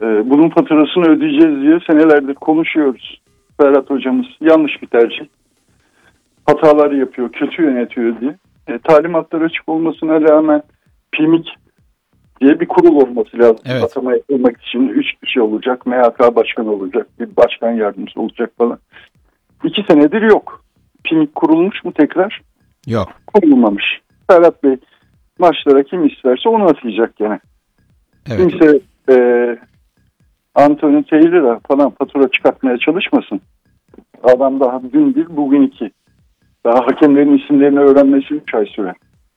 Bunun faturasını ödeyeceğiz diye senelerdir konuşuyoruz. Ferhat hocamız yanlış bir tercih. Hatalar yapıyor, kötü yönetiyor diye. Talimatlar açık olmasına rağmen PİMİK diye bir kurul olması lazım. Evet. Atama yapılmak için 3 kişi olacak, MHK başkanı olacak, bir başkan yardımcısı olacak falan. 2 senedir yok. PİMİK kurulmuş mu tekrar? Yok. Kurulmamış. Ferhat Bey maçlara kim isterse onu atayacak gene. Evet. Kimse Anthony Taylor'a falan fatura çıkartmaya çalışmasın. Adam daha dün bir, bugün 2. Daha hakemlerin isimlerini öğrenmesi 3 ay sürer.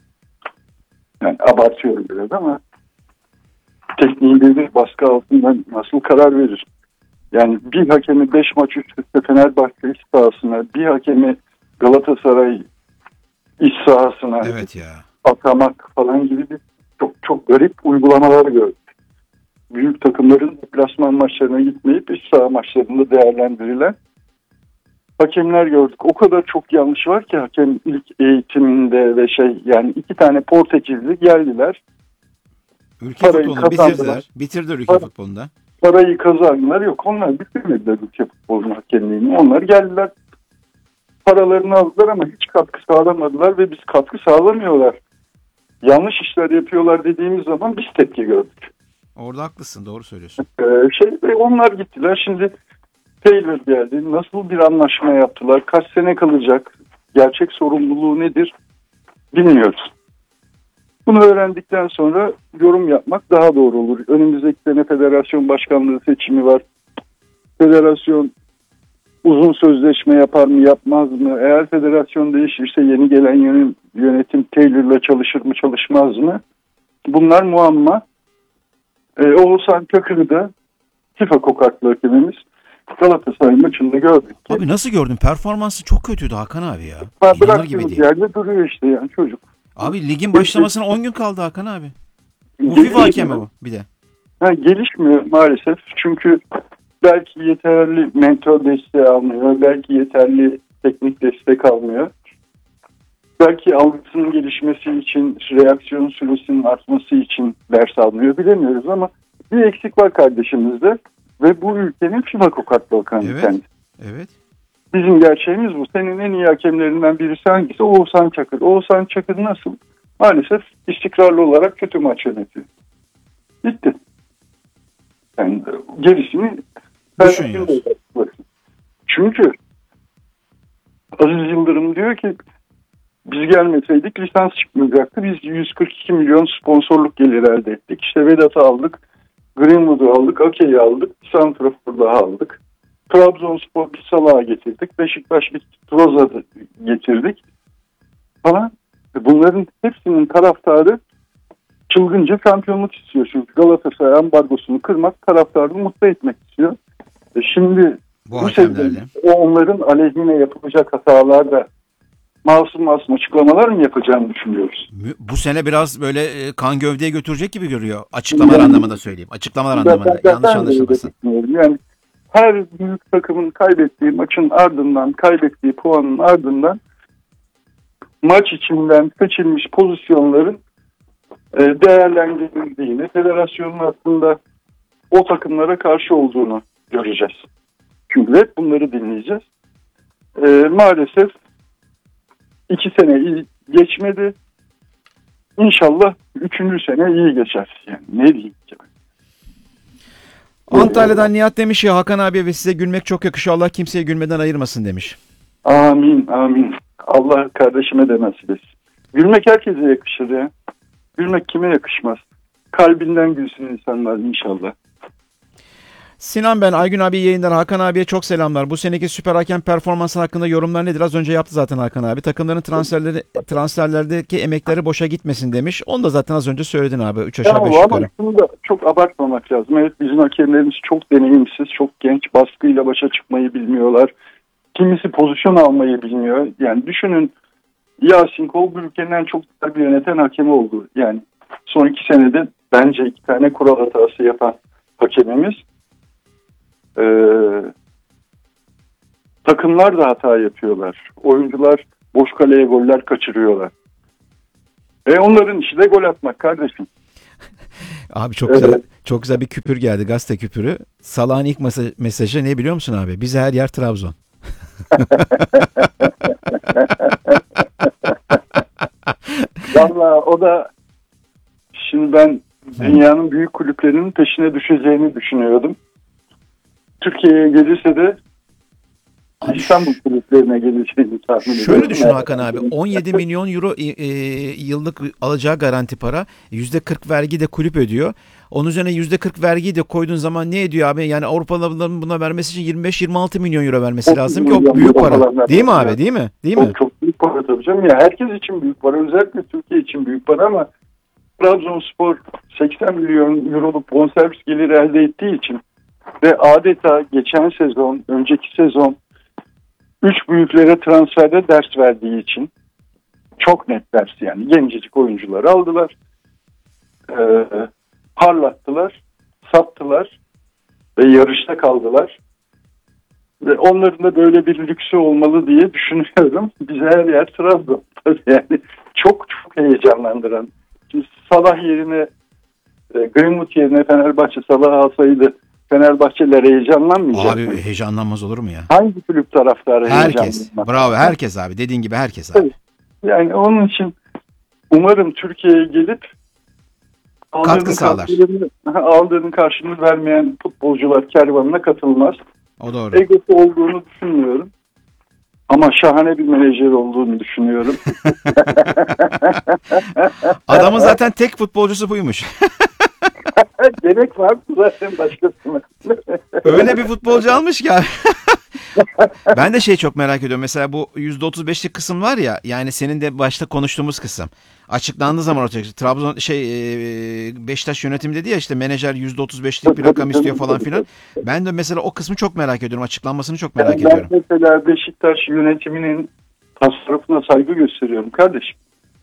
Yani abartıyorum biraz ama tekniği bilir, baskı altında nasıl karar verir? Yani bir hakemi 5 maç üst üste Fenerbahçe iç sahasına, bir hakemi Galatasaray iç sahasına Evet ya. atamak falan gibi bir çok garip uygulamalar gördük. Büyük takımların deplasman maçlarına gitmeyip iç saha maçlarında değerlendirilen hakemler gördük. O kadar çok yanlış var ki hakem ilk eğitiminde ve yani 2 tane Portekizli geldiler. Ülke Parayı futbolunu kazandılar. bitirdiler ülke futbolunda. Parayı kazandılar. Yok, onlar bitirmediler ülke futbolunun hakemliğini. Onlar geldiler, paralarını aldılar ama hiç katkı sağlamadılar ve biz katkı sağlamıyorlar, yanlış işler yapıyorlar dediğimiz zaman biz tepki gördük. Orada haklısın, doğru söylüyorsun. Onlar gittiler. Şimdi Taylor geldi. Nasıl bir anlaşma yaptılar? Kaç sene kalacak? Gerçek sorumluluğu nedir? Bilmiyoruz. Bunu öğrendikten sonra yorum yapmak daha doğru olur. Önümüzdeki sene federasyon başkanlığı seçimi var. Federasyon uzun sözleşme yapar mı, yapmaz mı? Eğer federasyon değişirse yeni gelen yönetim Taylor'la çalışır mı, çalışmaz mı? Bunlar muamma. Oğuzhan Çakır'ı da FIFA kokartlı hakemimiz Galatasaray maçında gördük. Abi nasıl gördün? Performansı çok kötüydü Hakan abi ya. İnanır gibi değil. Yerde duruyor işte yani çocuk. Abi ligin başlamasına 10 gün kaldı Hakan abi. Bu FIFA hakemi bu bir de. Gelişmiyor maalesef. Çünkü belki yeterli mentor desteği almıyor. Belki yeterli teknik destek almıyor. Belki algısının gelişmesi için, reaksiyon süresinin artması için ders almıyor. Bilemiyoruz ama bir eksik var kardeşimizde. Ve bu ülkenin FIFA kokartlı hakanı kendisi. Evet. Bizim gerçeğimiz bu. Senin en iyi hakemlerinden birisi hangisi? Oğuzhan Çakır. Oğuzhan Çakır nasıl? Maalesef istikrarlı olarak kötü maç yönetiyor. Bitti. Yani gerisini düşünüyoruz. Çünkü Aziz Yıldırım diyor ki biz gelmeseydik lisans çıkmayacaktı. Biz 142 milyon sponsorluk geliri elde ettik. İşte Vedat'ı aldık. Greenwood'u aldık. Ake'yi aldık. Santrafor'u daha aldık. Trabzonspor bir Salah'ı getirdik. Beşiktaş bir Troza'da getirdik. Falan. Bunların hepsinin taraftarı çılgınca şampiyonluk istiyor. Çünkü Galatasaray ambargosunu kırmak, taraftarını mutlu etmek istiyor. Şimdi bu sebeple onların aleyhine yapılacak hatalarda masum açıklamalar mı yapacağını düşünüyoruz. Bu sene biraz böyle kan gövdeye götürecek gibi görüyor. Açıklamalar anlamında söyleyeyim. Açıklamalar anlamında. Yanlış anlaşılmasın. Yani her büyük takımın kaybettiği maçın ardından, kaybettiği puanın ardından maç içinden seçilmiş pozisyonların değerlendirildiğini, federasyonun aslında o takımlara karşı olduğunu göreceğiz. Çünkü hep bunları dinleyeceğiz. Maalesef 2 sene iyi geçmedi. İnşallah 3. sene iyi geçer. Yani ne diyeyim ki? Antalya'dan Nihat demiş ya, Hakan abi ve size gülmek çok yakışıyor. Allah kimseye gülmeden ayırmasın demiş. Amin, amin. Allah kardeşime de nasip etsin. Gülmek herkese yakışır ya. Gülmek kime yakışmaz? Kalbinden gülsün insanlar inşallah. Sinan ben, Aygün abi yayınlar. Hakan abiye çok selamlar. Bu seneki süper hakem performansı hakkında yorumlar nedir? Az önce yaptı zaten Hakan abi. Takımların transferlerdeki emekleri boşa gitmesin demiş. Onu da zaten az önce söyledin abi. 3 aşağı 5 yukarı. Ama bunu da çok abartmamak lazım. Evet, bizim hakemlerimiz çok deneyimsiz, çok genç, baskıyla başa çıkmayı bilmiyorlar. Kimisi pozisyon almayı bilmiyor. Yani düşünün, Yasin Kol bu ülkenin en çok bir yöneten hakemi oldu. Yani son 2 senede bence 2 tane kural hatası yapan hakemimiz. Takımlar da hata yapıyorlar. Oyuncular boş kaleye goller kaçırıyorlar. Onların işi de gol atmak kardeşim. Abi çok güzel çok güzel bir küpür geldi, gazete küpürü. Salah'ın ilk mesajı ne biliyor musun abi? Bize her yer Trabzon. Valla o da, şimdi ben dünyanın büyük kulüplerinin peşine düşeceğini düşünüyordum. Türkiye'ye gelirse de İstanbul kulüplerine geleceğini tahmin ediyorum. Şöyle düşün Hakan abi, 17 milyon euro yıllık alacağı garanti para, %40 vergi de kulüp ödüyor. Onun üzerine %40 vergiyi de koyduğun zaman ne ediyor abi? Yani Avrupalıların buna vermesi için 25-26 milyon euro vermesi lazım ki o büyük para. Değil mi abi? Değil mi? Değil mi? Çok büyük para tabii canım. Ya herkes için büyük para. Özellikle Türkiye için büyük para ama Trabzonspor 80 milyon euroluk bonservis geliri elde ettiği için ve adeta geçen sezon, önceki sezon 3 büyüklere transferde ders verdiği için, çok net ders yani, gencecik oyuncuları aldılar, parlattılar, sattılar ve yarışta kaldılar. Ve onların da böyle bir lüksü olmalı diye düşünüyorum. Bize her yer Trabzon. Yani çok çok heyecanlandıran. Şimdi Salah yerine, Greenwood yerine Fenerbahçe Salah alsaydı Fenerbahçeler heyecanlanmayacak Abi mı? heyecanlanmaz olur mu ya? Hangi kulüp taraftarı Herkes. heyecanlanmaz? Bravo, herkes abi. Dediğin gibi herkes abi. Yani onun için umarım Türkiye'ye gelip Katkı sağlar. aldığının karşılığını vermeyen futbolcular kervanına katılmaz. O doğru. Egosu olduğunu düşünmüyorum. Ama şahane bir menajer olduğunu düşünüyorum. Adamın zaten tek futbolcusu buymuş. Gerek var mı zaten başkasına? Öyle bir futbolcu almış ki abi. Ben de çok merak ediyorum. Mesela bu %35'lik kısım var ya, yani senin de başta konuştuğumuz kısım. Açıklandığı zaman ortaya çıktı. Trabzon Beşiktaş yönetimi dedi ya, işte menajer %35'lik bir rakam istiyor falan filan. Ben de mesela o kısmı çok merak ediyorum. Açıklanmasını çok merak ediyorum. Ben mesela Beşiktaş yönetiminin tasarrufuna saygı gösteriyorum kardeşim.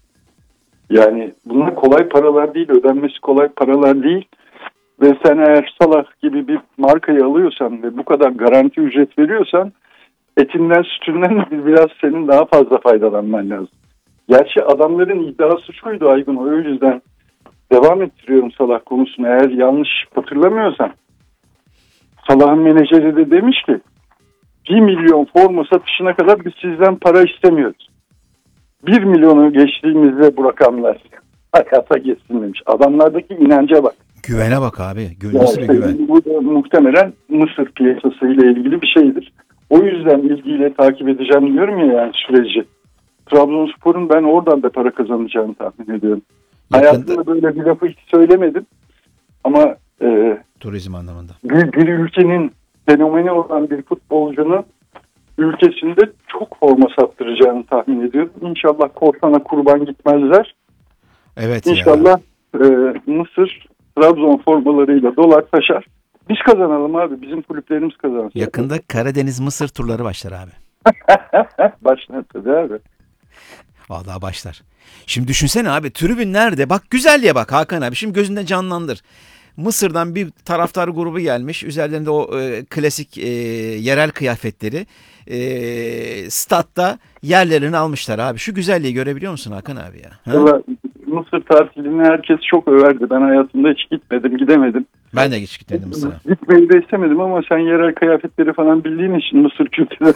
Yani bunlar kolay paralar değil, ödenmesi kolay paralar değil. Ve sen eğer Salah gibi bir markayı alıyorsan ve bu kadar garanti ücret veriyorsan, etinden sütünden biraz senin daha fazla faydalanman lazım. Gerçi adamların iddiası şuydu Aygun, o yüzden devam ettiriyorum Salah konusunu. Eğer yanlış hatırlamıyorsam Salah'ın menajeri de demiş ki 1 milyon forma satışına kadar biz sizden para istemiyoruz. 1 milyonu geçtiğimizde bu rakamlar hayata geçsin demiş. Adamlardaki inanca bak. Güvene bak abi. Nasıl bir güven? Bu da muhtemelen Mısır piyasasıyla ilgili bir şeydir. O yüzden ilgiyle takip edeceğim diyorum ya, yani süreci. Trabzonspor'un ben oradan da para kazanacağını tahmin ediyorum. Hayatımda böyle bir lafı hiç söylemedim. Ama turizm anlamında. Bir ülkenin fenomeni olan bir futbolcunun ülkesinde çok forma sattıracağını tahmin ediyorum. İnşallah korsana kurban gitmezler. Evet. İnşallah Mısır Trabzon formalarıyla dolar taşar. Biz kazanalım abi. Bizim kulüplerimiz kazansın. Yakında Karadeniz Mısır turları başlar abi. Başlar tabii abi. Vallahi başlar. Şimdi düşünsene abi, tribün nerede? Bak güzelliğe bak Hakan abi. Şimdi gözünde canlandır. Mısır'dan bir taraftar grubu gelmiş. Üzerlerinde o klasik yerel kıyafetleri. Statta yerlerini almışlar abi. Şu güzelliği görebiliyor musun Hakan abi ya? Valla Mısır tatilini herkes çok överdi. Ben hayatımda hiç gitmedim, gidemedim. Ben de hiç gitmedim Mısır'a. Gitmeyi de istemedim ama sen yerel kıyafetleri falan bildiğin için Mısır kültürü.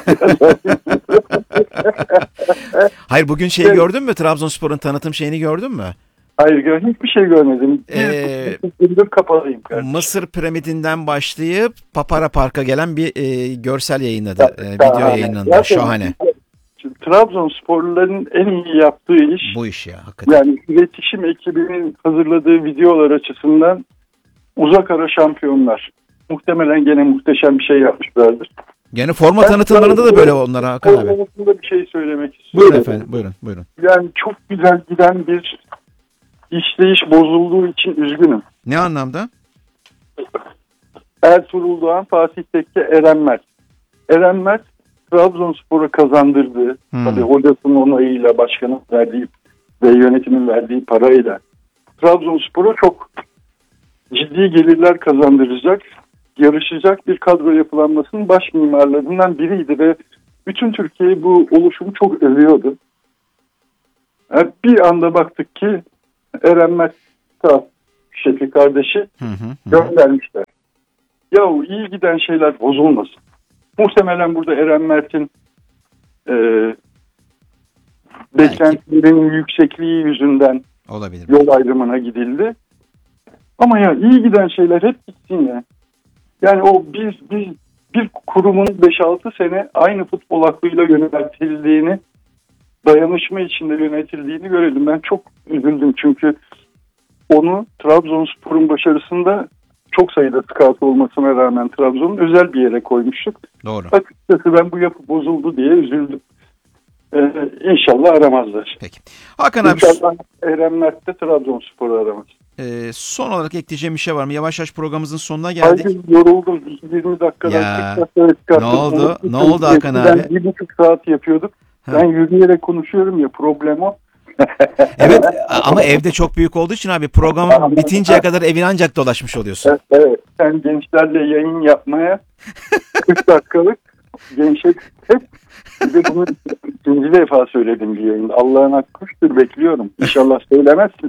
Hayır, bugün gördün mü? Trabzonspor'un tanıtım şeyini gördün mü? Hayır, hiçbir şey görmedim. Kapalıyım kardeşim. Mısır piramidinden başlayıp Papara Park'a gelen bir görsel yayınladı. Video yayınlandı. Zaten şahane. Trabzonsporluların en iyi yaptığı iş bu iş ya hakikaten. Yani iletişim ekibinin hazırladığı videolar açısından uzak ara şampiyonlar. Muhtemelen gene muhteşem bir şey yapmışlardır. Gene forma tanıtımlarında da böyle onlara Hakan abi. Konusunda bir şey söylemek istiyorum. Buyurun efendim, buyurun. Yani çok güzel giden bir işleyiş bozulduğu için üzgünüm. Ne anlamda? Ertuğrul Doğan, Fatih Tekke, Eren Mert. Eren Mert Trabzonspor'a kazandırdığı, tabii hocasının onayıyla, başkanın verdiği ve yönetimin verdiği parayla Trabzonspor'a çok ciddi gelirler kazandıracak, yarışacak bir kadro yapılanmasının baş mimarlarından biriydi ve bütün Türkiye bu oluşumu çok övüyordu. Yani bir anda baktık ki Eren Mert şefi kardeşi göndermişler. Yahu iyi giden şeyler bozulmasın. Muhtemelen burada Eren Mert'in beklentilerinin yüksekliği yüzünden olabilir. Yol ayrımına gidildi. Ama ya iyi giden şeyler hep gitsin ya. Yani o biz bir kurumun 5-6 sene aynı futbol aklıyla yönetildiğini, dayanışma içinde yönetildiğini görelim. Ben çok üzüldüm çünkü onu Trabzonspor'un başarısında çok sayıda scout olmasına rağmen Trabzon'un özel bir yere koymuştuk. Doğru. Açıkçası ben bu yapı bozuldu diye üzüldüm. İnşallah aramazlar. Peki. Hakan abi. İnşallah Eren Mert de Trabzonspor'u aramaz. Son olarak ekleyeceğim bir şey var mı? Yavaş yavaş programımızın sonuna geldik. Hayır, yoruldum. 20 dakikadan Ya, 40 dakikaya çıkarttım. ne oldu? Ne oldu Hakan abi? 1,5 saat yapıyorduk. Ben yürüyerek konuşuyorum ya, problem o. Evet ama evde çok büyük olduğu için abi program bitinceye kadar evin ancak dolaşmış oluyorsun. Evet. Sen gençlerle yayın yapmaya 40 dakikalık gençlik hep. Bir de bunu ikinci defa söyledim bir yayında. Allah'ın hakkıdır, bekliyorum. İnşallah söylemezsin.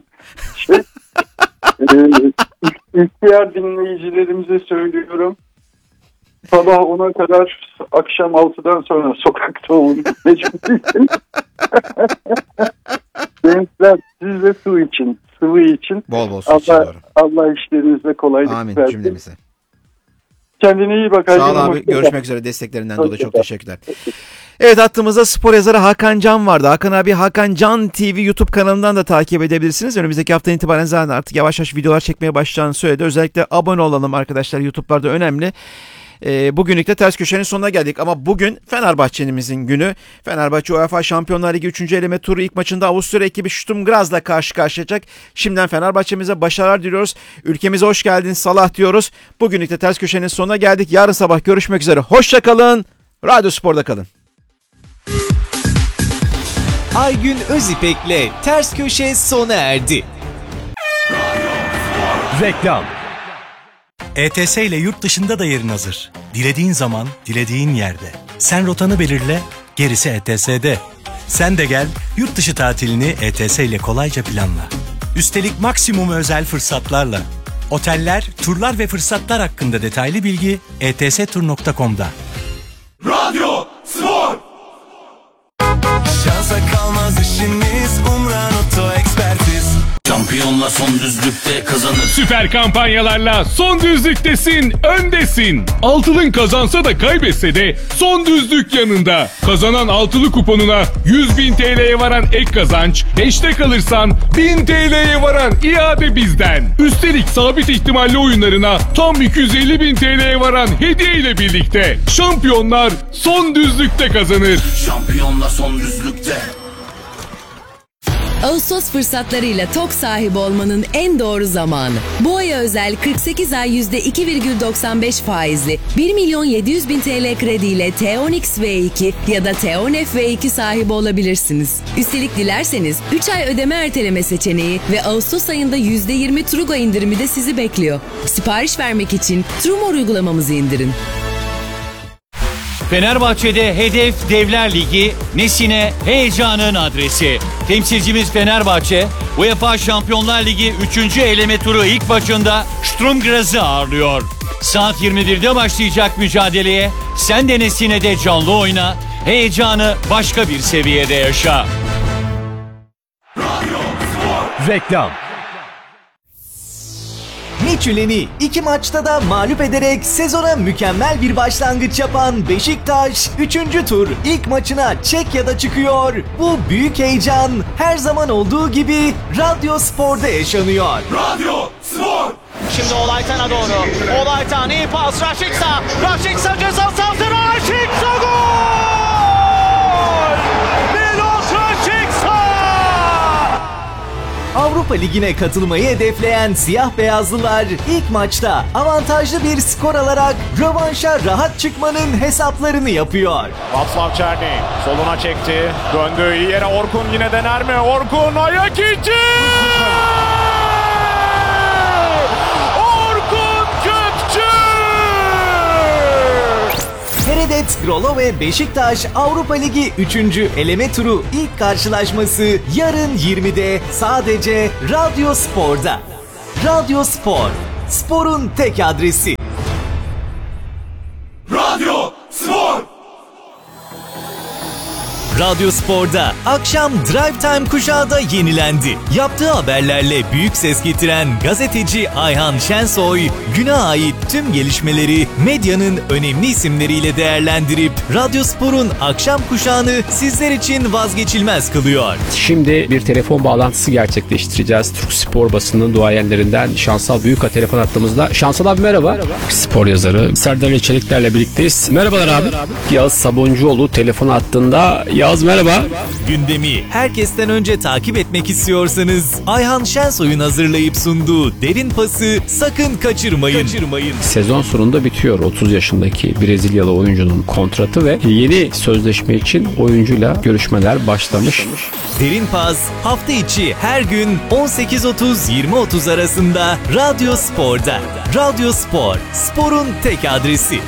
İhtiyar dinleyicilerimize söylüyorum. Sabah 10'a kadar, akşam 6'dan sonra sokakta olun. Mecburisin. Gençler, siz de sıvı için. Bol bol su içiyorum. Allah işlerinizde kolaylık versin. Amin cümlemize. Kendine iyi bak. Sağ ol abi. Görüşmek üzere. Desteklerinden dolayı çok teşekkürler. Evet, hattımızda spor yazarı Hakan Can vardı. Hakan abi Hakan Can TV YouTube kanalından da takip edebilirsiniz. Önümüzdeki hafta itibaren zaten artık yavaş yavaş videolar çekmeye başlayacağını söyledi. Özellikle abone olalım arkadaşlar. YouTube'larda önemli. Bugünlük de ters köşenin sonuna geldik ama bugün Fenerbahçe'mizin günü. Fenerbahçe UEFA Şampiyonlar Ligi 3. eleme turu ilk maçında Avusturya ekibi Sturm Graz'la karşı karşılayacak. Şimdiden Fenerbahçe'mize başarılar diliyoruz. Ülkemize hoş geldin Salah diyoruz. Bugünlük de ters köşenin sonuna geldik. Yarın sabah görüşmek üzere. Hoşça kalın. Radyo Spor'da kalın. Aygün Özipek'le Ters Köşe sona erdi. Reklam. ETS ile yurt dışında da yerin hazır. Dilediğin zaman, dilediğin yerde. Sen rotanı belirle, gerisi ETS'de. Sen de gel, yurt dışı tatilini ETS ile kolayca planla. Üstelik maksimum özel fırsatlarla. Oteller, turlar ve fırsatlar hakkında detaylı bilgi etstur.com'da. Radyo Spor. Şansa kalmaz işimiz, Umran Oto Ekspertiz. Şampiyonla son düzlükte kazanır. Süper kampanyalarla son düzlüktesin, öndesin. Altılın kazansa da kaybetse de son düzlük yanında. Kazanan altılı kuponuna 100.000 TL'ye varan ek kazanç, 5'te kalırsan 1000 TL'ye varan iade bizden. Üstelik sabit ihtimalli oyunlarına tam 250.000 TL'ye varan hediye ile birlikte. Şampiyonlar son düzlükte kazanır. Şampiyonla son düzlükte. Ağustos fırsatlarıyla TOK sahibi olmanın en doğru zamanı. Bu aya özel 48 ay %2,95 faizli 1.700.000 TL krediyle T10X V2 ya da T10F V2 sahibi olabilirsiniz. Üstelik dilerseniz 3 ay ödeme erteleme seçeneği ve Ağustos ayında %20 Trugo indirimi de sizi bekliyor. Sipariş vermek için Trumor uygulamamızı indirin. Fenerbahçe'de hedef Devler Ligi, Nesine heyecanın adresi. Temsilcimiz Fenerbahçe, UEFA Şampiyonlar Ligi 3. eleme turu ilk maçında Sturm Graz'ı ağırlıyor. Saat 21'de başlayacak mücadeleye sen de Nesine'de canlı oyna, heyecanı başka bir seviyede yaşa. Reklam. Michelin'i 2 maçta da mağlup ederek sezona mükemmel bir başlangıç yapan Beşiktaş 3. tur ilk maçına Çekya'da çıkıyor. Bu büyük heyecan her zaman olduğu gibi Radyo Spor'da yaşanıyor. Radyo Spor. Şimdi Olaytan'a doğru. Olaytan iyi pas. Raşiksa. Raşiksa ceza sahasına. Raşiksa gol! Milos Raşiksa! Avrupa Ligi'ne katılmayı hedefleyen siyah beyazlılar ilk maçta avantajlı bir skor alarak rövanşa rahat çıkmanın hesaplarını yapıyor. Václav Černý soluna çekti. Döndü iyi yere. Orkun yine dener mi? Orkun ayak içi! Orkun Kökçü! Heredet Grolo ve Beşiktaş Avrupa Ligi 3. eleme turu ilk karşılaşması yarın 20'de sadece Radyo Spor'da. Radyo Spor. Sporun tek adresi. Radyo Spor. Radyo Spor'da akşam Drive Time kuşağı da yenilendi. Yaptığı haberlerle büyük ses getiren gazeteci Ayhan Şensoy, güne ait tüm gelişmeleri medyanın önemli isimleriyle değerlendirip Radyo Spor'un akşam kuşağını sizler için vazgeçilmez kılıyor. Şimdi bir telefon bağlantısı gerçekleştireceğiz. Türk spor basının duayenlerinden Şansal Büyük'a telefon attığımızda. Şansal abi merhaba. Spor yazarı Serdar Çelikler'le birlikteyiz. Merhabalar abi. Yağız Sabuncuoğlu telefon attığında. Yağız merhaba. Gündemi herkesten önce takip etmek istiyorsanız Ayhan Şensoy'un hazırlayıp sunduğu Derin Pası sakın kaçırmayın. Sezon sonunda bitiyor 30 yaşındaki Brezilyalı oyuncunun kontratı ve yeni sözleşme için oyuncuyla görüşmeler başlamış. Derin Pas hafta içi her gün 18.30-20.30 arasında Radyo Spor'da. Radyo Spor, sporun tek adresi.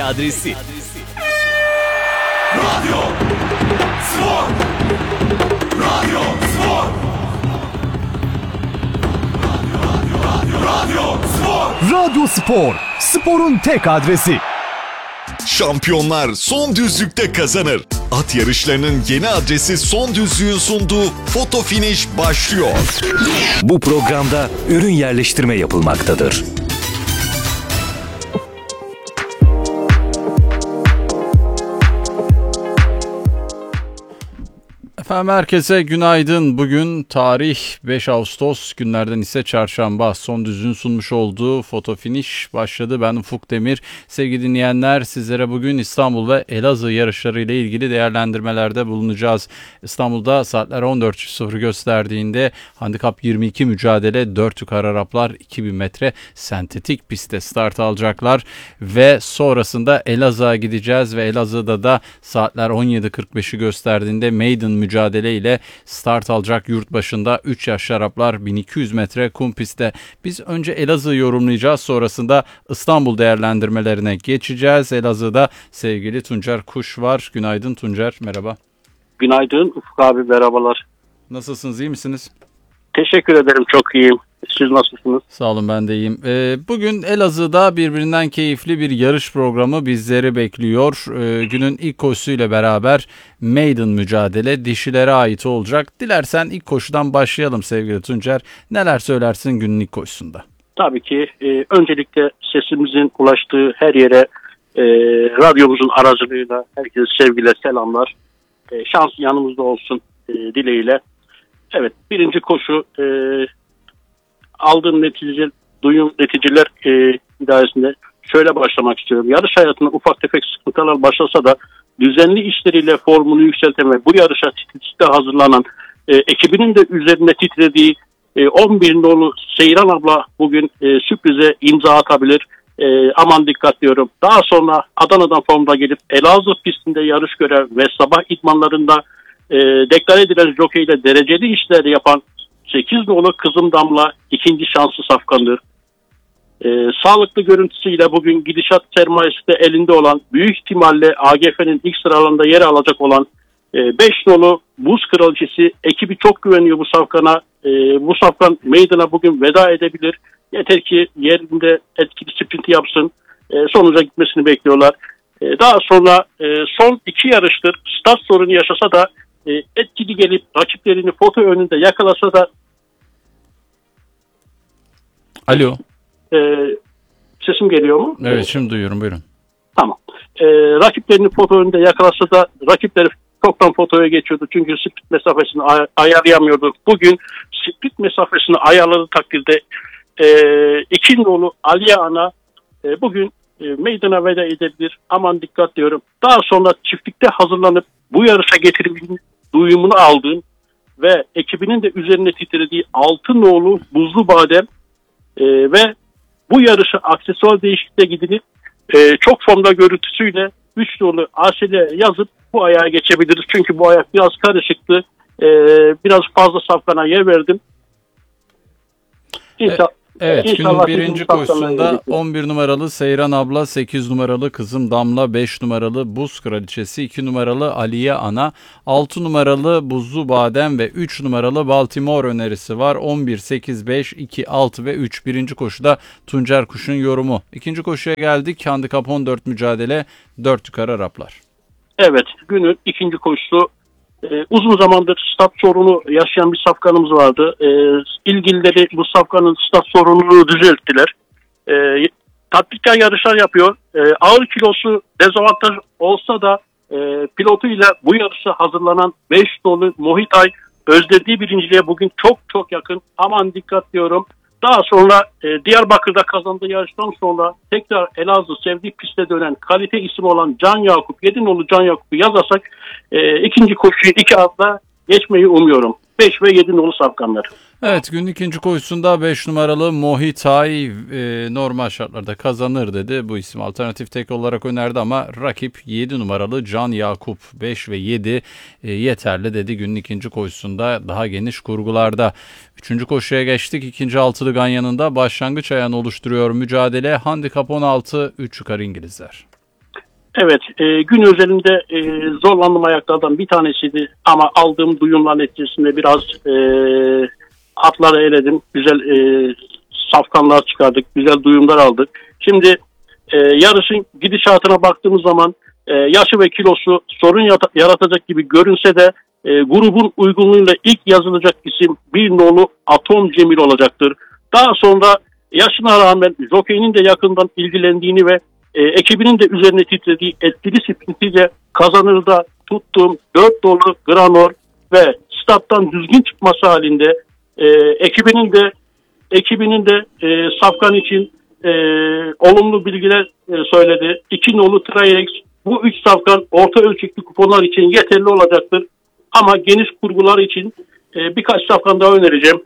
Radyo Spor. Radyo Spor. Radyo Spor. Radyo Spor, sporun tek adresi. Şampiyonlar son düzlükte kazanır. At yarışlarının yeni adresi Son Düzlük'ün sunduğu Foto Finish başlıyor. Bu programda ürün yerleştirme yapılmaktadır. Efendim herkese günaydın. Bugün tarih 5 Ağustos, günlerden ise çarşamba. Son Düzlük'ün sunmuş olduğu Foto Finish başladı. Ben Ufuk Demir. Sevgili dinleyenler, sizlere bugün İstanbul ve Elazığ yarışları ile ilgili değerlendirmelerde bulunacağız. İstanbul'da saatler 14.00 gösterdiğinde handikap 22 mücadele 4 yukarı Araplar 2000 metre sentetik pistte start alacaklar. Ve sonrasında Elazığ'a gideceğiz ve Elazığ'da da saatler 17.45'i gösterdiğinde maiden mücadele ile start alacak yurt başında 3 yaşlı Araplar 1200 metre kum pistte. Biz önce Elazığ'ı yorumlayacağız, sonrasında İstanbul değerlendirmelerine geçeceğiz. Elazığ'da sevgili Tuncer Kuş var. Günaydın Tuncer, merhaba. Günaydın Ufuk abi, merhabalar. Nasılsınız, iyi misiniz? Teşekkür ederim, çok iyiyim. Siz nasılsınız? Sağ olun, ben de iyiyim. Bugün Elazığ'da birbirinden keyifli bir yarış programı bizleri bekliyor. Günün ilk koşusuyla beraber maiden mücadele dişilere ait olacak. Dilersen ilk koşudan başlayalım sevgili Tuncer. Neler söylersin günün ilk koşusunda? Tabii ki öncelikle sesimizin ulaştığı her yere radyomuzun aracılığıyla herkese sevgiler, selamlar. Şans yanımızda olsun dileğiyle. Evet, birinci koşu aldığım neticeler idaresinde şöyle başlamak istiyorum. Yarış hayatında ufak tefek sıkıntılar başlasa da düzenli işleriyle formunu yükselten ve bu yarışa titizlikle hazırlanan ekibinin de üzerinde titrediği 11 nolu Seyran abla bugün sürprize imza atabilir. Aman dikkat diyorum. Daha sonra Adana'dan formda gelip Elazığ pistinde yarış gören ve sabah idmanlarında deklar edilen jokeyle dereceli işler yapan 8 nolu Kızım Damla ikinci şansı safkandır. Sağlıklı görüntüsüyle bugün gidişat sermayesi de elinde olan, büyük ihtimalle AGF'nin ilk sıralarında yer alacak olan 5 nolu Buz Kraliçesi ekibi çok güveniyor bu safkana. Bu safkan meydana bugün veda edebilir. Yeter ki yerinde etkili sprinti yapsın. Sonuca gitmesini bekliyorlar. Daha sonra son 2 yarıştır start sorunu yaşasa da etkili gelip rakiplerini foto önünde yakalasa da. Alo. Sesim geliyor mu? Evet, şimdi duyuyorum, buyurun. Tamam. Rakiplerini foto önünde yakalasa da rakipleri çoktan fotoya geçiyordu. Çünkü sprint mesafesini ayarlayamıyordu. Bugün sprint mesafesini ayarladığı takdirde 2 nolu Aliye Ana bugün meydana veda edebilir. Aman dikkat diyorum. Daha sonra çiftlikte hazırlanıp bu yarışa getirildiğini duyumunu aldığım ve ekibinin de üzerine titrediği 6 nolu Buzlu Badem ve bu yarışa aksesuar değişikliğe gidilip çok formda görüntüsüyle 3 nolu ASL yazıp bu ayağa geçebiliriz. Çünkü bu ayak biraz karışıktı. Biraz fazla safkana yer verdim. Evet, İnşallah günün birinci koşusunda 11 numaralı Seyran Abla, 8 numaralı Kızım Damla, 5 numaralı Buz Kraliçesi, 2 numaralı Aliye Ana, 6 numaralı Buzlu Badem ve 3 numaralı Baltimore önerisi var. 11, 8, 5, 2, 6 ve 3. Birinci koşuda Tuncer Kuş'un yorumu. İkinci koşuya geldik. Handikap 14 mücadele, 4 yukarı Araplar. Evet, günün ikinci koşusu. Uzun zamandır stat sorunu yaşayan bir safkanımız vardı. İlgilileri bu safkanın stat sorununu düzelttiler. Tatbikat yarışlar yapıyor. Ağır kilosu dezavantaj olsa da pilotuyla bu yarışa hazırlanan 5 dolu Mohitay özlediği birinciliğe bugün çok yakın. Aman dikkat diyorum. Daha sonra Diyarbakır'da kazandığı yarıştan sonra tekrar Elazığ sevdiği piste dönen kalite isim olan Can Yakup, 7 nolu Can Yakup'u yazarsak ikinci koşuyu 2 atla geçmeyi umuyorum. 5 ve 7 nolu safkanlar. Evet, günün ikinci koşusunda 5 numaralı Mohitay normal şartlarda kazanır dedi. Bu isim alternatif tek olarak önerdi ama rakip 7 numaralı Can Yakup, 5 ve 7 yeterli dedi günün ikinci koşusunda daha geniş kurgularda. Üçüncü koşuya geçtik. İkinci altılı ganyanında başlangıç ayağını oluşturuyor mücadele. Handikap 16, 3 yukarı İngilizler. Evet, gün özelinde zorlandığım ayaklardan bir tanesiydi ama aldığım duyumlar neticesinde biraz atları eledim. Güzel safkanlar çıkardık, güzel duyumlar aldık. Şimdi yarışın gidişatına baktığımız zaman yaşı ve kilosu sorun yaratacak gibi görünse de grubun uygunluğuyla ilk yazılacak isim 1 nolu Atom Cemil olacaktır. Daha sonra yaşına rağmen jokeyinin de yakından ilgilendiğini ve ekibinin de üzerine titrediği etkili sprintiyle kazanır da tuttuğum 4 dolu Granor ve stat'tan düzgün çıkması halinde ekibinin de safkan için olumlu bilgiler söyledi. 2 nolu Trayex, bu 3 safkan orta ölçekli kuponlar için yeterli olacaktır. Ama geniş kurgular için birkaç safkan daha önereceğim.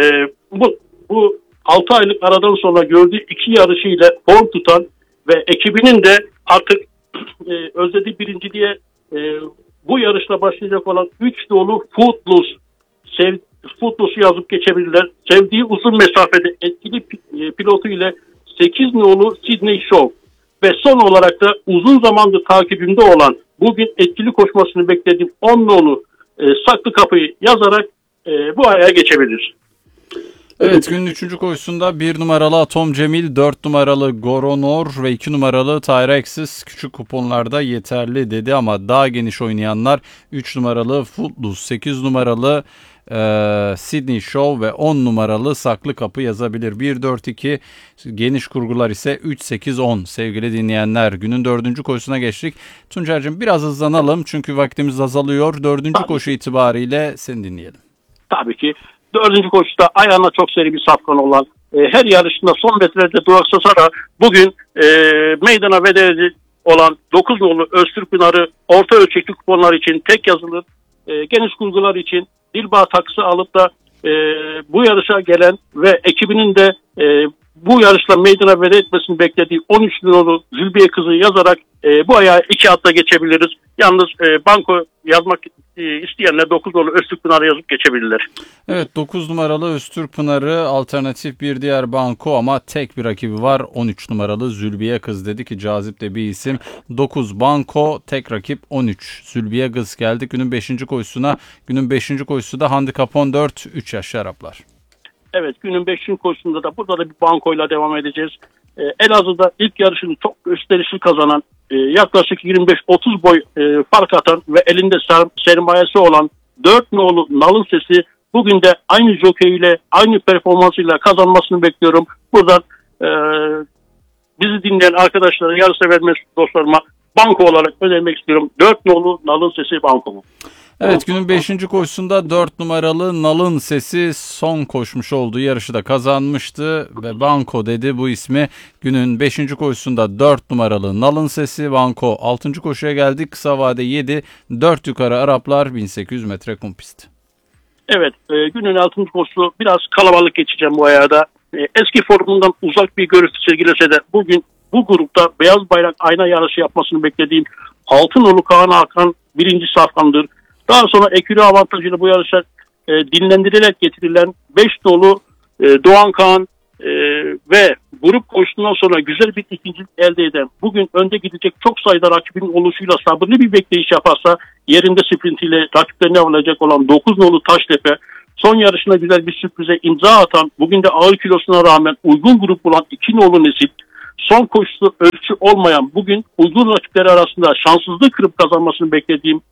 Bu 6 aylık aradan sonra gördüğü 2 yarışıyla form tutan ve ekibinin de artık özlediği birinciliğe bu yarışla başlayacak olan 3 dolu Footloose yazıp geçebilirler. Sevdiği uzun mesafede etkili pilotu ile 8 nolu Sydney Show ve son olarak da uzun zamandır takibimde olan bugün etkili koşmasını beklediğim 10 nolu Saklı Kapı'yı yazarak bu ayağa geçebilir. Evet, günün 3. koşusunda 1 numaralı Atom Cemil, 4 numaralı Goronor ve 2 numaralı Tyrexis küçük kuponlarda yeterli dedi ama daha geniş oynayanlar 3 numaralı Footloose, 8 numaralı Sydney Show ve 10 numaralı Saklı Kapı yazabilir. 1-4-2 geniş kurgular ise 3-8-10 sevgili dinleyenler. Günün 4. koşusuna geçtik. Tuncer'cim biraz hızlanalım çünkü vaktimiz azalıyor. 4. koşu itibariyle seni dinleyelim. Tabii ki. 4. koşuda ayağına çok seri bir safkan olan her yarışında son metrelerde duraksasa da bugün meydana vedeli olan 9 nolu Öztürk Pınar'ı orta ölçekli kuponlar için tek yazılır. Geniş kurgular için Dilbağ takısı alıp da bu yarışa gelen ve ekibinin de bu yarışla meydana veda etmesini beklediği 13 nolu Zülbiye Kızı yazarak bu ayağı 2 atla geçebiliriz. Yalnız banko yazmak isteyenler 9 nolu Öztürk Pınar'ı yazıp geçebilirler. Evet, 9 numaralı Öztürk Pınar'ı alternatif bir diğer banko ama tek bir rakibi var. 13 numaralı Zülbiye Kız dedi ki cazip de bir isim. 9 banko, tek rakip 13 Zülbiye Kız geldi günün 5. koşusuna. Günün 5. koşusu da handikap 14, 3 yaşlı Araplar. Evet, günün 5. koşusunda da burada da bir bankoyla devam edeceğiz. Elazığ'da ilk yarışını çok gösterişli kazanan, yaklaşık 25-30 boy fark atan ve elinde sermayesi olan 4 nolu Nalın Sesi bugün de aynı jokeyiyle, aynı performansıyla kazanmasını bekliyorum. Buradan bizi dinleyen arkadaşlara, yarışsever dostlarıma banko olarak önermek istiyorum. 4 nolu Nalın Sesi banko. Evet, günün 5. koşusunda 4 numaralı Nalın Sesi son koşmuş olduğu yarışı da kazanmıştı ve banko dedi bu ismi. Günün 5. koşusunda 4 numaralı Nalın Sesi banko. 6. koşuya geldik, kısa vade 7, 4 yukarı Araplar, 1800 metre kum pist. Evet, günün 6. koşusu biraz kalabalık geçeceğim bu ayağda. Eski formundan uzak bir görüntü sergilese de bugün bu grupta beyaz bayrak ayna yarışı yapmasını beklediğim 6 nolu Kaan Hakan birinci safkandır. Daha sonra ekürü avantajıyla bu yarışa dinlendirilerek getirilen 5 nolu Doğan Kaan Ve grup koşusundan sonra güzel bir ikincilik elde eden, bugün önde gidecek çok sayıda rakibin oluşuyla sabırlı bir bekleyiş yaparsa yerinde sprintiyle rakiplerini avlayacak olan 9 nolu Taştepe, son yarışında güzel bir sürprize imza atan, bugün de ağır kilosuna rağmen uygun grup bulan 2 nolu Nesip, son koşusu ölçü olmayan, bugün uygun rakipleri arasında şanssızlığı kırıp kazanmasını beklediğim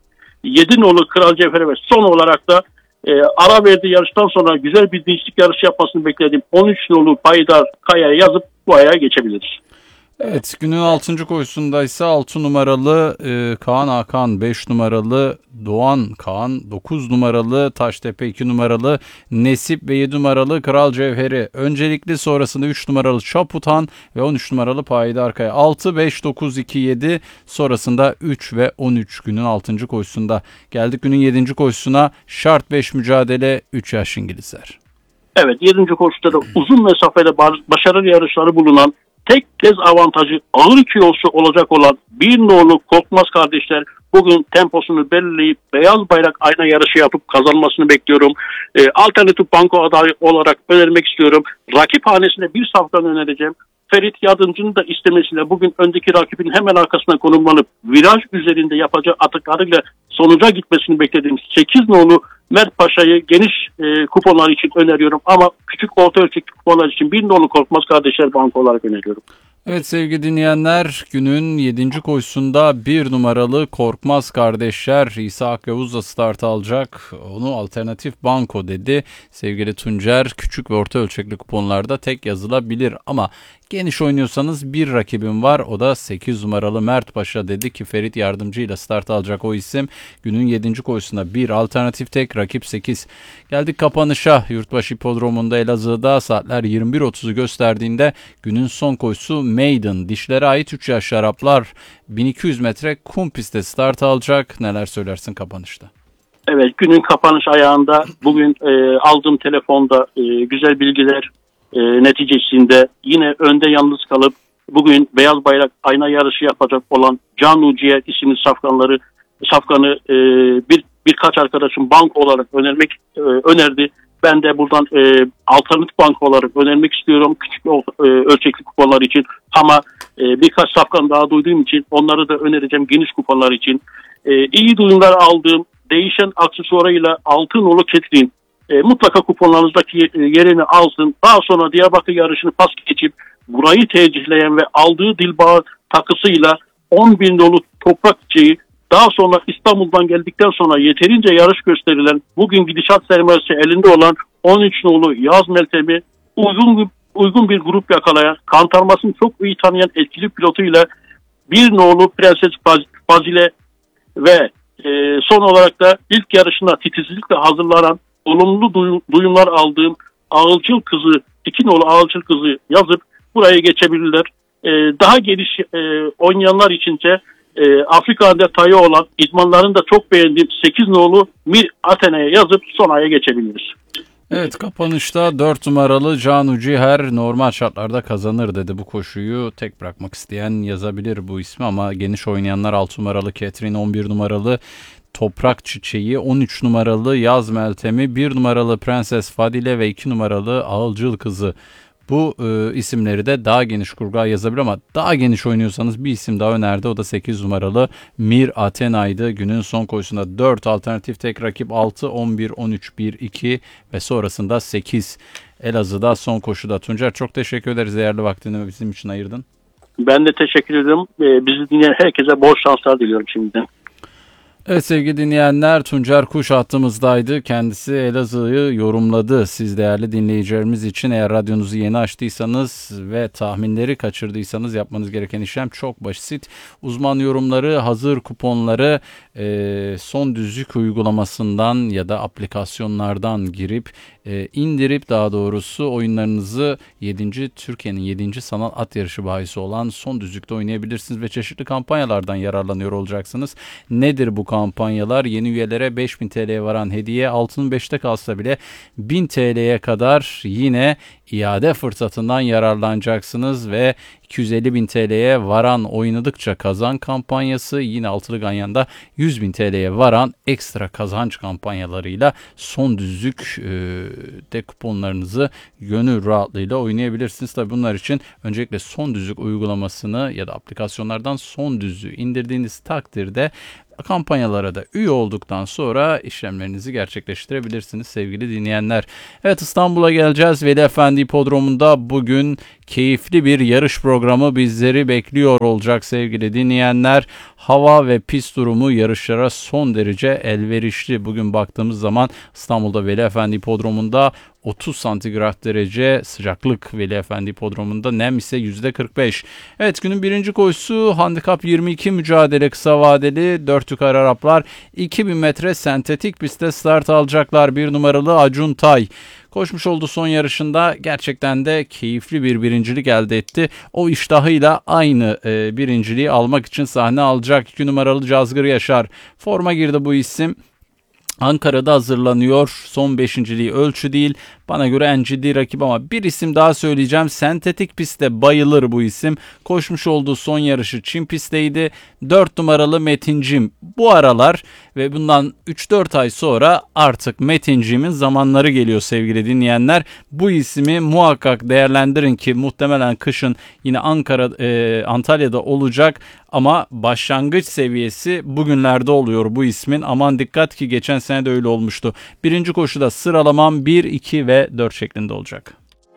7 nolu Kral Cevher ve son olarak da ara verdiği yarıştan sonra güzel bir dinçlik yarışı yapmasını beklediğim 13 nolu Paydar Kaya'ya yazıp bu ayağa geçebiliriz. Evet, günün 6. koşusunda ise 6 numaralı Kaan Hakan, 5 numaralı Doğan Kaan, 9 numaralı Taştepe, 2 numaralı Nesip ve 7 numaralı Kral Cevheri. Öncelikli sonrasında 3 numaralı Çaputan ve 13 numaralı Paydar Kaya. 6, 5, 9, 2, 7 sonrasında 3 ve 13 günün 6. koşusunda. Geldik günün 7. koşusuna. Şart 5 mücadele 3 yaş İngilizler. Evet, 7. koşuda da uzun mesafede başarılı yarışları bulunan, tek dezavantajı ağır kilosu olacak olan bir nolu Korkmaz kardeşler bugün temposunu belirleyip beyaz bayrak ayna yarışı yapıp kazanmasını bekliyorum. Alternatif banko adayı olarak önermek istiyorum. Rakip hanesine bir saftan önereceğim. Ferit Yardımcı'nın da istemesiyle bugün öndeki rakibin hemen arkasına konumlanıp viraj üzerinde yapacağı atıklarıyla sonuca gitmesini beklediğim 8 nolu Mert Paşa'yı geniş kuponlar için öneriyorum ama küçük orta ölçekli kuponlar için bir nolu Korkmaz kardeşler banko olarak öneriyorum. Evet sevgili dinleyenler, günün 7. koşusunda 1 numaralı Korkmaz kardeşler İsa Akyavuz da start alacak. Onu alternatif banko dedi. Sevgili Tuncer, küçük ve orta ölçekli kuponlarda tek yazılabilir ama geniş oynuyorsanız bir rakibim var. O da 8 numaralı Mert Paşa dedi ki Ferit Yardımcı ile start alacak o isim. Günün 7. koşusunda bir alternatif tek, rakip 8. Geldik kapanışa. Yurtbaşı Hipodromu'nda Elazığ'da saatler 21.30'u gösterdiğinde günün son koşusu Maiden. Dişlere ait 3 yaş Araplar 1200 metre kum pistte start alacak. Neler söylersin kapanışta? Evet, günün kapanış ayağında bugün aldığım telefonda güzel bilgiler neticesinde yine önde yalnız kalıp bugün beyaz bayrak ayna yarışı yapacak olan Can Uciye isimli safkanı birkaç arkadaşım banko olarak önerdi. Ben de buradan alternatif banko olarak önermek istiyorum küçük ölçekli kuponlar için ama birkaç safkan daha duyduğum için onları da önereceğim geniş kuponlar için. İyi duyumlar aldığım değişen aksesuarıyla altın nolu Ketrin mutlaka kuponlarınızdaki yerini alsın. Daha sonra Diyarbakır yarışını pas geçip burayı tercihleyen ve aldığı Dilbağ takısıyla 10.000 dolu toprak çiçeği, daha sonra İstanbul'dan geldikten sonra yeterince yarış gösterilen, bugün gidişat sermayesi elinde olan 13 nolu Yaz Meltem'i uygun bir grup yakalayan, kantarmasını çok iyi tanıyan etkili pilotuyla bir nolu Prenses Fazile ve son olarak da ilk yarışına titizlikle hazırlanan olumlu duyumlar aldığım Ağılcıl Kızı, 2 nolu Ağılcıl Kızı yazıp buraya geçebilirler. Daha geniş oynayanlar içince Afrika detayı olan idmanların da çok beğendiğim 8 nolu Mir Athena'ya yazıp son aya geçebiliriz. Evet, kapanışta 4 numaralı Can Uciher normal şartlarda kazanır dedi bu koşuyu. Tek bırakmak isteyen yazabilir bu ismi ama geniş oynayanlar 6 numaralı Ketrin, 11 numaralı Toprak Çiçeği, 13 numaralı Yaz Meltem'i, 1 numaralı Prenses Fadile ve 2 numaralı Ağılcıl Kızı. Bu isimleri de daha geniş kurguğa yazabilir ama daha geniş oynuyorsanız bir isim daha önerdi. O da 8 numaralı Mir Athena'ydı. Günün son koşusunda 4 alternatif tek, rakip 6, 11, 13, 1, 2 ve sonrasında 8. Elazığ'da son koşuda. Tuncer, çok teşekkür ederiz. Değerli vaktini bizim için ayırdın. Ben de teşekkür ederim. Bizi dinleyen herkese bol şanslar diliyorum şimdiden. Evet sevgili dinleyenler, Tuncer Kuş hattımızdaydı. Kendisi Elazığ'ı yorumladı. Siz değerli dinleyicilerimiz için eğer radyonuzu yeni açtıysanız ve tahminleri kaçırdıysanız yapmanız gereken işlem çok basit. Uzman yorumları, hazır kuponları Son Düzlük uygulamasından ya da aplikasyonlardan girip indirip daha doğrusu oyunlarınızı Türkiye'nin 7. sanal at yarışı bahisi olan Son Düzlük'te oynayabilirsiniz ve çeşitli kampanyalardan yararlanıyor olacaksınız. Nedir bu kampanya? kampanyalar. Yeni üyelere 5.000 TL'ye varan hediye, altının 5'te kalsa bile 1000 TL'ye kadar yine iade fırsatından yararlanacaksınız ve 250.000 TL'ye varan oynadıkça kazan kampanyası, yine altılı ganyanda 100.000 TL'ye varan ekstra kazanç kampanyalarıyla son düzlük de kuponlarınızı gönül rahatlığıyla oynayabilirsiniz. Tabii bunlar için öncelikle son düzlük uygulamasını ya da aplikasyonlardan son düzlüğü indirdiğiniz takdirde kampanyalara da üye olduktan sonra işlemlerinizi gerçekleştirebilirsiniz sevgili dinleyenler. Evet, İstanbul'a geleceğiz. Veli Efendi Hipodromu'nda bugün keyifli bir yarış programı bizleri bekliyor olacak sevgili dinleyenler. Hava ve pist durumu yarışlara son derece elverişli. Bugün baktığımız zaman İstanbul'da Veli Efendi Hipodromu'nda 30 santigrat derece sıcaklık, Veli Efendi Hipodromu'nda nem ise %45. Evet, günün birinci koşusu handikap 22 mücadele kısa vadeli 4 yukarı Araplar 2000 metre sentetik pistte start alacaklar. 1 numaralı Acun Tay koşmuş olduğu son yarışında gerçekten de keyifli bir birincilik elde etti. O iştahıyla aynı birinciliği almak için sahne alacak. 2 numaralı Cazgır Yaşar forma girdi bu isim. Ankara'da hazırlanıyor. Son beşinciliği ölçü değil. Bana göre en ciddi rakip ama bir isim daha söyleyeceğim. Sentetik pistte bayılır bu isim. Koşmuş olduğu son yarışı Çin pistteydi. 4 numaralı Metincim. Bu aralar ve bundan 3-4 ay sonra artık Metincim'in zamanları geliyor sevgili dinleyenler. Bu ismi muhakkak değerlendirin ki muhtemelen kışın yine Antalya'da olacak. Ama başlangıç seviyesi bugünlerde oluyor bu ismin. Aman dikkat ki geçen sene de öyle olmuştu. Birinci koşuda sıralamam 1, 2 ve 4 şeklinde olacak.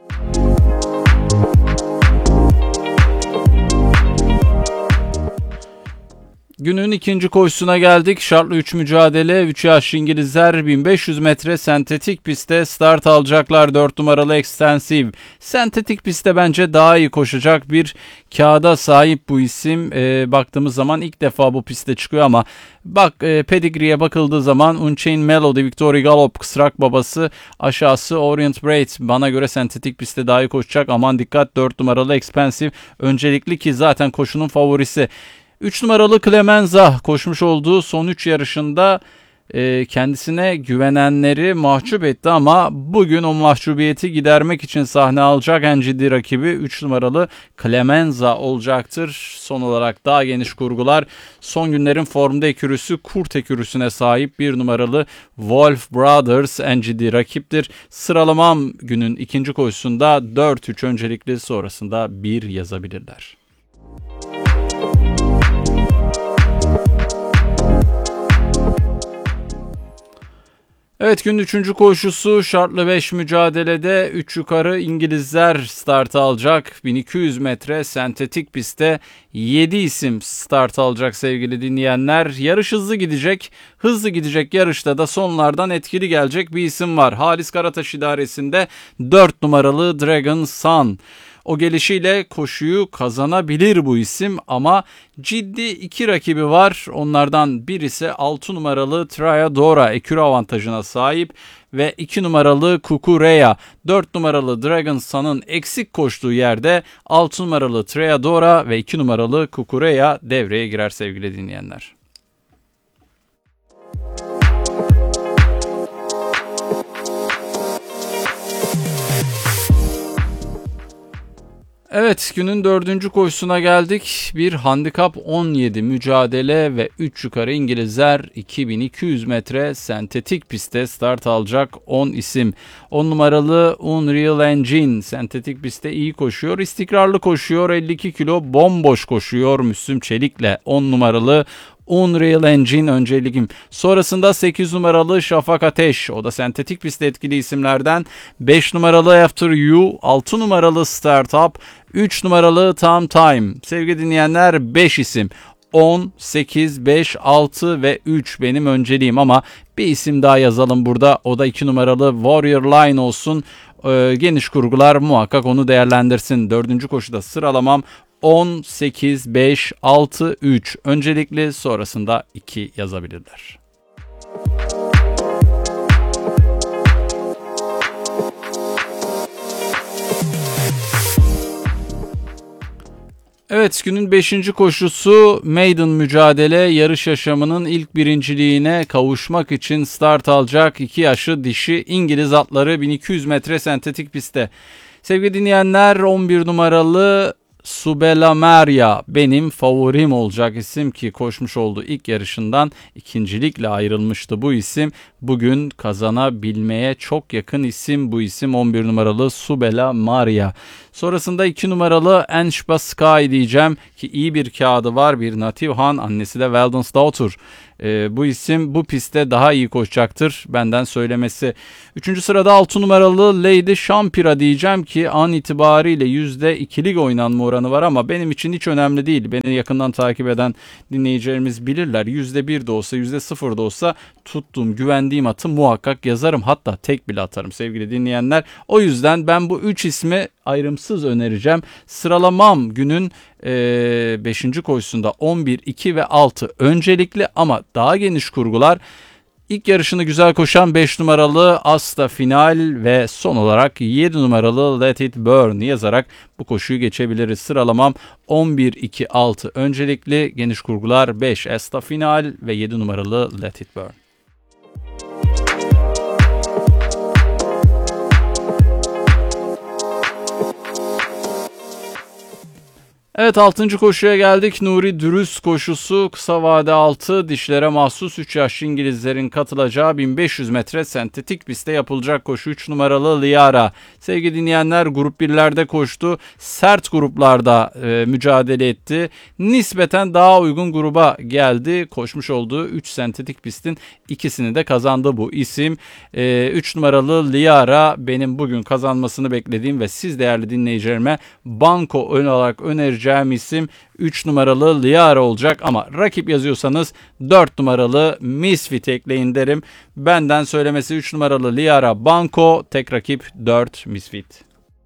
Günün ikinci koşusuna geldik. Şartlı 3 mücadele. 3 yaşlı İngilizler 1500 metre sentetik pistte start alacaklar. 4 numaralı Extensive. Sentetik pistte bence daha iyi koşacak bir kağıda sahip bu isim. Baktığımız zaman ilk defa bu pistte çıkıyor ama pedigree'ye bakıldığı zaman Unchained Melody, Victory Gallop, Kısrak Babası, aşağısı Orient Braid bana göre sentetik pistte daha iyi koşacak. Aman dikkat, 4 numaralı Expensive öncelikli ki zaten koşunun favorisi. 3 numaralı Clemenza koşmuş olduğu son 3 yarışında kendisine güvenenleri mahcup etti ama bugün o mahcubiyeti gidermek için sahne alacak en ciddi rakibi 3 numaralı Clemenza olacaktır. Son olarak daha geniş kurgular, son günlerin formda ekürüsü kurt ekürüsüne sahip 1 numaralı Wolf Brothers en ciddi rakiptir. Sıralamam günün ikinci koşusunda 4-3 öncelikli, sonrasında 1 yazabilirler. Evet, günün 3. koşusu şartlı 5 mücadelede 3 yukarı İngilizler start alacak. 1200 metre sentetik pistte 7 isim start alacak sevgili dinleyenler. Yarış hızlı gidecek. Hızlı gidecek yarışta da sonlardan etkili gelecek bir isim var. Halis Karataş idaresinde 4 numaralı Dragon Sun. O gelişiyle koşuyu kazanabilir bu isim ama ciddi 2 rakibi var. Onlardan birisi 6 numaralı Triadora ekürü avantajına sahip ve 2 numaralı Kukureya. 4 numaralı Dragon Sun'ın eksik koştuğu yerde 6 numaralı Triadora ve 2 numaralı Kukureya devreye girer sevgili dinleyenler. Evet, günün 4. koşusuna geldik. Bir handikap 17 mücadele ve 3 yukarı İngilizler 2200 metre sentetik pistte start alacak 10 isim. 10 numaralı Unreal Engine sentetik pistte iyi koşuyor, istikrarlı koşuyor, 52 kilo bomboş koşuyor Müslüm Çelik'le. 10 numaralı Unreal Engine önceliğim. Sonrasında 8 numaralı Şafak Ateş. O da sentetik pistte etkili isimlerden. 5 numaralı After You. 6 numaralı Startup. 3 numaralı Tam Time. Sevgili dinleyenler, 5 isim. 10, 8, 5, 6 ve 3 benim önceliğim ama bir isim daha yazalım burada. O da 2 numaralı Warrior Line olsun. Geniş kurgular muhakkak onu değerlendirsin. 4. koşuda sıralamam 10, 8, 5, 6, 3. Öncelikli, sonrasında 2 yazabilirler. Evet, günün 5. koşusu maiden mücadele. Yarış yaşamının ilk birinciliğine kavuşmak için start alacak 2 yaşlı dişi İngiliz atları 1200 metre sentetik pistte. Sevgili dinleyenler, 11 numaralı Subela Maria benim favorim olacak isim ki koşmuş olduğu ilk yarışından ikincilikle ayrılmıştı bu isim. Bugün kazanabilmeye çok yakın isim bu isim, 11 numaralı Subela Maria. Sonrasında 2 numaralı Enshba Sky diyeceğim ki iyi bir kağıdı var, bir Native Han, annesi de Weldon's Daughter. Bu isim bu pistte daha iyi koşacaktır benden söylemesi. 3. sırada 6 numaralı Lady Shampira diyeceğim ki an itibariyle %2'lik oynanma oranı var ama benim için hiç önemli değil. Beni yakından takip eden dinleyicilerimiz bilirler. %1 de olsa %0 da olsa tuttuğum, güvendiğim atı muhakkak yazarım. Hatta tek bile atarım sevgili dinleyenler. O yüzden ben bu 3 ismi ayrımsız önereceğim. Sıralamam günün 5. koşusunda 11, 2 ve 6 öncelikli ama daha geniş kurgular. İlk yarışını güzel koşan 5 numaralı Asta Final ve son olarak 7 numaralı Let It Burn yazarak bu koşuyu geçebiliriz. Sıralamam 11, 2, 6 öncelikli, geniş kurgular 5 Asta Final ve 7 numaralı Let It Burn. Evet, 6. koşuya geldik. Nuri Dürüst koşusu, kısa vade 6, dişlere mahsus 3 yaşlı İngilizlerin katılacağı 1500 metre sentetik pistte yapılacak koşu. 3 numaralı Liara. Sevgili dinleyenler, grup 1'lerde koştu. Sert gruplarda mücadele etti. Nispeten daha uygun gruba geldi. Koşmuş olduğu 3 sentetik pistin ikisini de kazandı bu isim. 3 numaralı Liara benim bugün kazanmasını beklediğim ve siz değerli dinleyicilerime banko olarak önereceğim isim 3 numaralı Liara olacak ama rakip yazıyorsanız 4 numaralı Misfit ekleyin derim. Benden söylemesi 3 numaralı Liara banko, tek rakip 4 Misfit.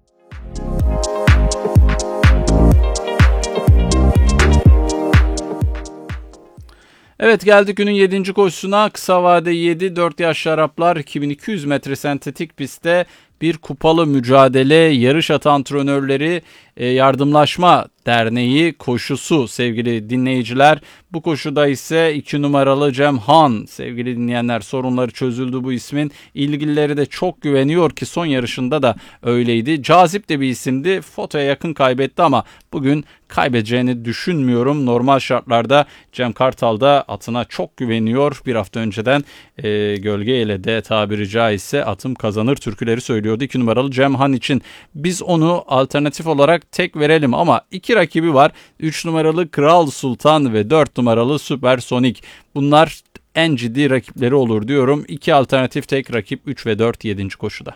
Evet, geldik günün 7. koşusuna. Kısa vade 7, 4 yaşlı Araplar 2200 metre sentetik pistte bir kupalı mücadele. Yarış atı antrenörleri yardımlaşma derneği koşusu sevgili dinleyiciler. Bu koşuda ise 2 numaralı Cem Han, sevgili dinleyenler, sorunları çözüldü bu ismin. İlgilileri de çok güveniyor ki son yarışında da öyleydi. Cazip de bir isimdi. Fotoya yakın kaybetti ama bugün kaybedeceğini düşünmüyorum. Normal şartlarda Cem Kartal da atına çok güveniyor. Bir hafta önceden gölgeyle de tabiri caizse atım kazanır türküleri söylüyordu 2 numaralı Cem Han için. Biz onu alternatif olarak tek verelim ama 2 rakibi var. 3 numaralı Kral Sultan ve 4 numaralı Süpersonik. Bunlar en ciddi rakipleri olur diyorum. 2 alternatif tek rakip 3 ve 4 7. koşuda.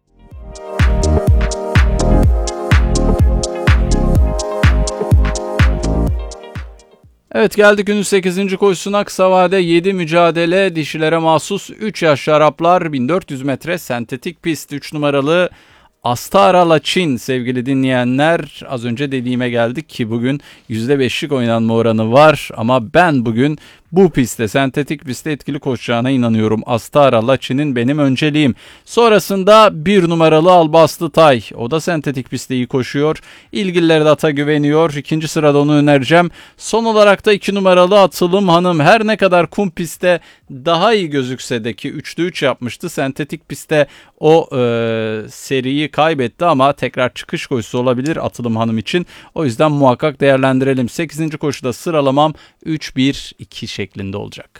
Evet, geldik günün 8. koşusuna. Kısa vade 7 mücadele, dişilere mahsus 3 yaşlı Araplar 1400 metre sentetik pist. 3 numaralı Astara Lachin sevgili dinleyenler, az önce dediğime geldik ki bugün %5'lik oynanma oranı var ama ben bugün bu pistte, sentetik pistte etkili koşacağına inanıyorum. Astara Lachin'in benim önceliğim. Sonrasında 1 numaralı Albastı Tay. O da sentetik pistte iyi koşuyor. İlgililer de ata güveniyor. 2. sırada onu önereceğim. Son olarak da 2 numaralı Atılım Hanım. Her ne kadar kum pistte daha iyi gözükse de ki 3'te 3 yapmıştı. Sentetik pistte o seriyi kaybetti ama tekrar çıkış koşusu olabilir Atılım Hanım için. O yüzden muhakkak değerlendirelim. 8. koşuda sıralamam 3-1-2 şeklinde olacak.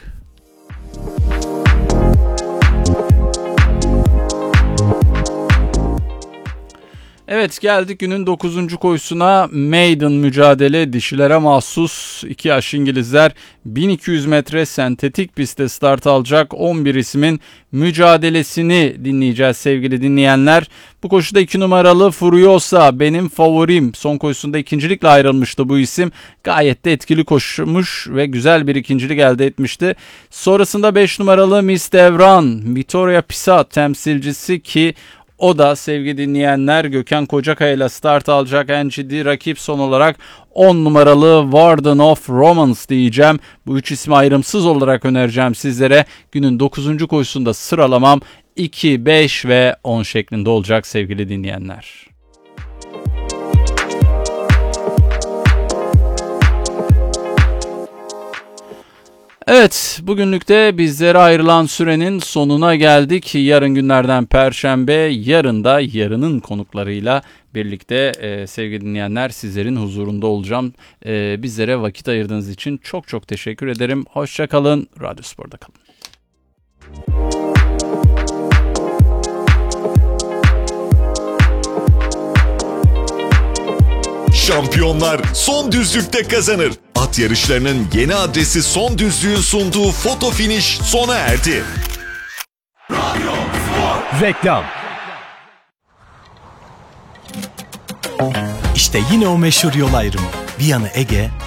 Evet, geldik günün 9. koşusuna. Maiden mücadele, dişilere mahsus 2 yaş İngilizler 1200 metre sentetik pistte start alacak 11 ismin mücadelesini dinleyeceğiz sevgili dinleyenler. Bu koşuda 2 numaralı Furiosa benim favorim. Son koşusunda ikincilikle ayrılmıştı bu isim. Gayet de etkili koşmuş ve güzel bir ikincilik elde etmişti. Sonrasında 5 numaralı Miss Devran, Vittoria Pisa temsilcisi ki o da sevgili dinleyenler Gökhan Kocakaya ile start alacak en ciddi rakip. Son olarak 10 numaralı Warden of Romance diyeceğim. Bu 3 ismi ayrımsız olarak önereceğim sizlere. Günün 9. koşusunda sıralamam 2, 5 ve 10 şeklinde olacak sevgili dinleyenler. Evet, bugünlük de bizlere ayrılan sürenin sonuna geldik. Yarın günlerden Perşembe, yarın da yarının konuklarıyla birlikte sevgili dinleyenler sizlerin huzurunda olacağım. Bizlere vakit ayırdığınız için çok çok teşekkür ederim. Hoşça kalın, Radyo Spor'da kalın. Şampiyonlar son düzlükte kazanır. At yarışlarının yeni adresi Son Düzlük'ün sunduğu Foto Finish sona erdi. Radyo Spor. Reklam. İşte yine o meşhur yol ayrımı. Bir yanı Ege,